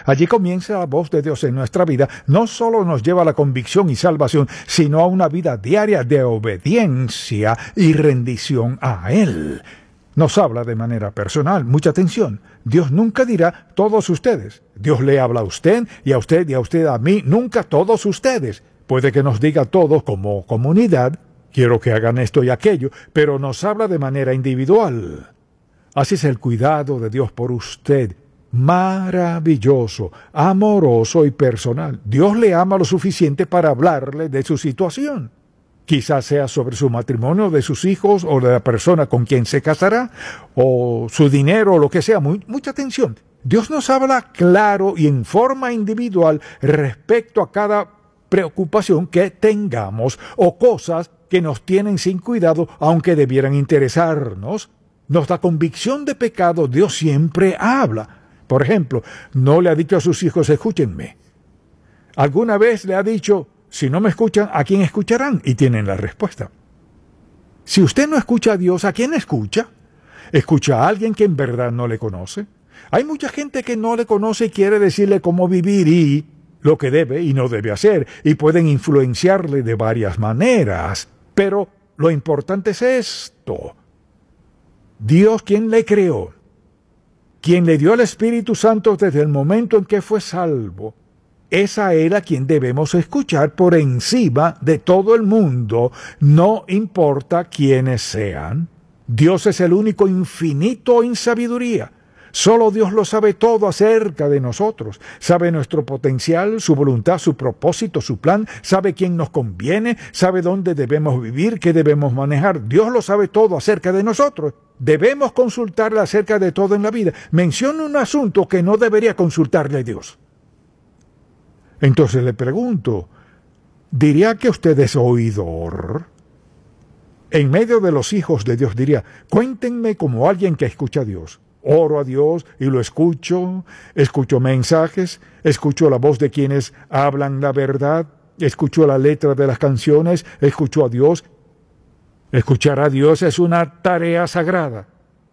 Allí comienza la voz de Dios en nuestra vida. No solo nos lleva a la convicción y salvación, sino a una vida diaria de obediencia y rendición a Él. Nos habla de manera personal. Mucha atención. Dios nunca dirá todos ustedes. Dios le habla a usted y a usted y a usted a mí. Nunca todos ustedes. Puede que nos diga todos como comunidad, quiero que hagan esto y aquello, pero nos habla de manera individual. Así es el cuidado de Dios por usted. Maravilloso, amoroso y personal. Dios le ama lo suficiente para hablarle de su situación. Quizás sea sobre su matrimonio, de sus hijos, o de la persona con quien se casará, o su dinero, o lo que sea. Mucha atención. Dios nos habla claro y en forma individual respecto a cada preocupación que tengamos o cosas que nos tienen sin cuidado, aunque debieran interesarnos. Nos da convicción de pecado. Dios siempre habla. Por ejemplo, no le ha dicho a sus hijos, escúchenme. ¿Alguna vez le ha dicho, si no me escuchan, ¿a quién escucharán? Y tienen la respuesta. Si usted no escucha a Dios, ¿a quién escucha? ¿Escucha a alguien que en verdad no le conoce? Hay mucha gente que no le conoce y quiere decirle cómo vivir y lo que debe y no debe hacer, y pueden influenciarle de varias maneras. Pero lo importante es esto. Dios, quien le creó, quien le dio al Espíritu Santo desde el momento en que fue salvo, es a Él a quien debemos escuchar por encima de todo el mundo, no importa quiénes sean. Dios es el único infinito en sabiduría. Solo Dios lo sabe todo acerca de nosotros. Sabe nuestro potencial, su voluntad, su propósito, su plan. Sabe quién nos conviene, sabe dónde debemos vivir, qué debemos manejar. Dios lo sabe todo acerca de nosotros. Debemos consultarle acerca de todo en la vida. Menciona un asunto que no debería consultarle a Dios. Entonces le pregunto, ¿diría que usted es oidor? En medio de los hijos de Dios diría, cuéntenme como alguien que escucha a Dios. Oro a Dios y lo escucho mensajes, escucho la voz de quienes hablan la verdad, escucho la letra de las canciones, escucho a Dios. Escuchar a Dios es una tarea sagrada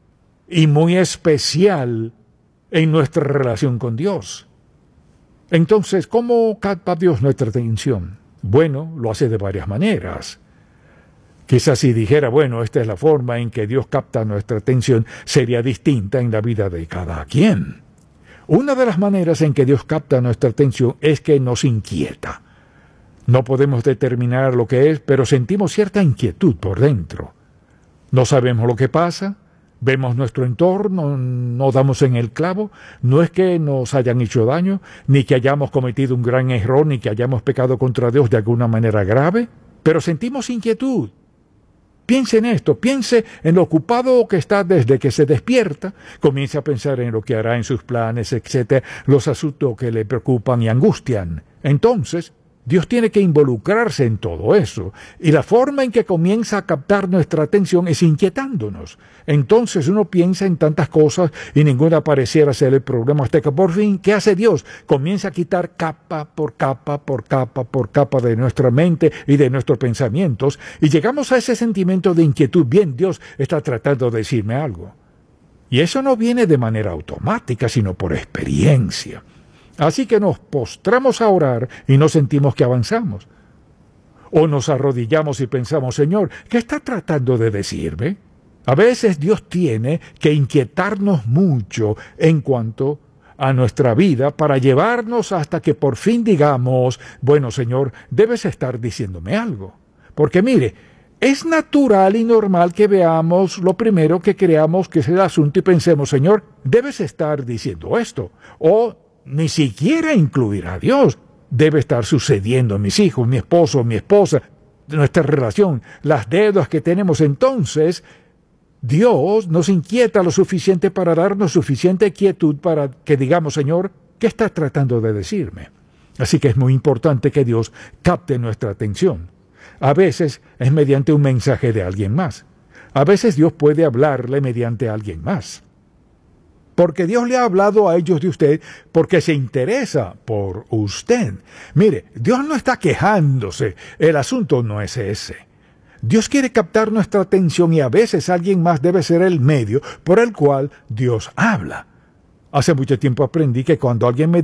y muy especial en nuestra relación con Dios. Entonces, ¿cómo capta Dios nuestra atención? Bueno, lo hace de varias maneras. Quizás si dijera, bueno, esta es la forma en que Dios capta nuestra atención, sería distinta en la vida de cada quien. Una de las maneras en que Dios capta nuestra atención es que nos inquieta. No podemos determinar lo que es, pero sentimos cierta inquietud por dentro. No sabemos lo que pasa, vemos nuestro entorno, no damos en el clavo. No es que nos hayan hecho daño, ni que hayamos cometido un gran error, ni que hayamos pecado contra Dios de alguna manera grave, pero sentimos inquietud. Piense en esto, piense en lo ocupado que está desde que se despierta, comience a pensar en lo que hará en sus planes, etcétera, los asuntos que le preocupan y angustian. Entonces, Dios tiene que involucrarse en todo eso, y la forma en que comienza a captar nuestra atención es inquietándonos. Entonces uno piensa en tantas cosas y ninguna pareciera ser el problema, hasta que por fin, ¿qué hace Dios? Comienza a quitar capa por capa, por capa, por capa de nuestra mente y de nuestros pensamientos, y llegamos a ese sentimiento de inquietud. Bien, Dios está tratando de decirme algo. Y eso no viene de manera automática, sino por experiencia. Así que nos postramos a orar y no sentimos que avanzamos. O nos arrodillamos y pensamos, Señor, ¿qué está tratando de decirme? A veces Dios tiene que inquietarnos mucho en cuanto a nuestra vida para llevarnos hasta que por fin digamos, bueno, Señor, debes estar diciéndome algo. Porque mire, es natural y normal que veamos lo primero que creamos que es el asunto y pensemos, Señor, debes estar diciendo esto. O ni siquiera incluir a Dios. Debe estar sucediendo en mis hijos, mi esposo, mi esposa, nuestra relación, las deudas que tenemos. Entonces, Dios nos inquieta lo suficiente para darnos suficiente quietud para que digamos, Señor, ¿qué estás tratando de decirme? Así que es muy importante que Dios capte nuestra atención. A veces es mediante un mensaje de alguien más. A veces Dios puede hablarle mediante alguien más. Porque Dios le ha hablado a ellos de usted porque se interesa por usted. Mire, Dios no está quejándose, el asunto no es ese. Dios quiere captar nuestra atención y a veces alguien más debe ser el medio por el cual Dios habla. Hace mucho tiempo aprendí que cuando alguien me